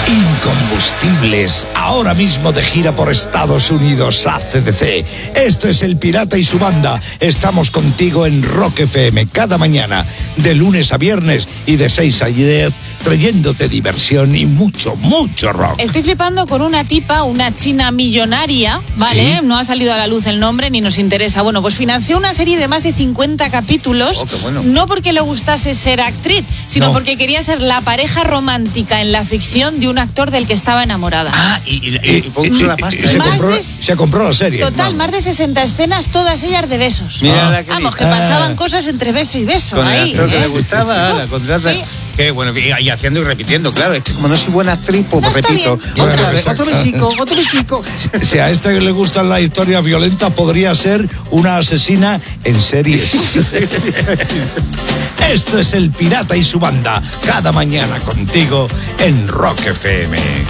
Incombustibles, ahora mismo de gira por Estados Unidos, ACDC. Esto es El Pirata y su banda. Estamos contigo en Rock FM cada mañana, de lunes a viernes y de 6 a 10, trayéndote diversión y mucho, mucho rock. Estoy flipando con una tipa, una china millonaria, ¿vale? ¿Sí? No ha salido a la luz el nombre ni nos interesa. Bueno, pues financió una serie de más de 50 capítulos, bueno. No porque le gustase ser actriz, sino porque quería ser la pareja romántica en la ficción de un actor del que estaba enamorada. Y puso la pasta. Se compró la serie. Total, más de 60 escenas, todas ellas de besos. Mira Vamos, que pasaban cosas entre beso y beso. Con ahí. el actor que le gustaba, la contrata. Sí. Que bueno, y haciendo y repitiendo, claro, es que como no soy buena actriz, pues no, repito. Otra vez, otro besico. Si a esta que le gustan las historias violentas, podría ser una asesina en series. Esto es El Pirata y su banda, cada mañana contigo en Rock FM.